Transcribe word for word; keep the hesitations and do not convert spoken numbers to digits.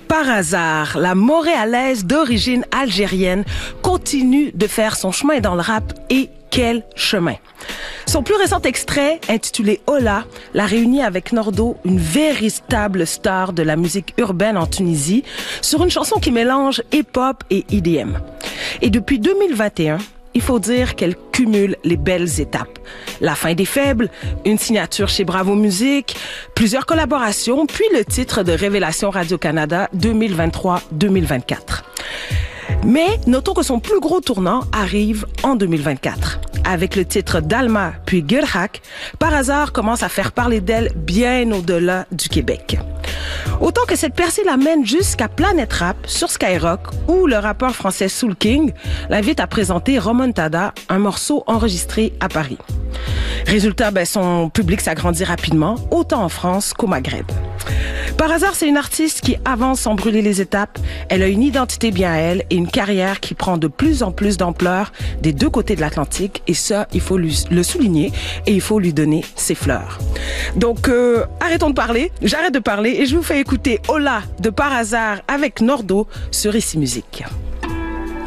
Par hasard, la Montréalaise d'origine algérienne continue de faire son chemin dans le rap et quel chemin! Son plus récent extrait, intitulé Hola, l'a réuni avec Nordo, une véritable star de la musique urbaine en Tunisie, sur une chanson qui mélange hip-hop et E D M. Et depuis deux mille vingt et un, il faut dire qu'elle cumule les belles étapes. La fin des faibles, une signature chez Bravo Musique, plusieurs collaborations, puis le titre de Révélation Radio-Canada deux mille vingt-trois deux mille vingt-quatre. Mais notons que son plus gros tournant arrive en deux mille vingt-quatre. Avec le titre d'Alma puis Gerhak, Par hasard commence à faire parler d'elle bien au-delà du Québec. Autant que cette percée l'amène jusqu'à Planète Rap sur Skyrock où le rappeur français Soul King l'invite à présenter Remontada, un morceau enregistré à Paris. Résultat, ben, son public s'agrandit rapidement, autant en France qu'au Maghreb. Par hasard, c'est une artiste qui avance sans brûler les étapes. Elle a une identité bien à elle et une carrière qui prend de plus en plus d'ampleur des deux côtés de l'Atlantique. Et ça, il faut lui, le souligner et il faut lui donner ses fleurs. Donc, euh, arrêtons de parler, j'arrête de parler et je vous fais écouter Hola de Par hasard avec Nordo sur Ici Musique.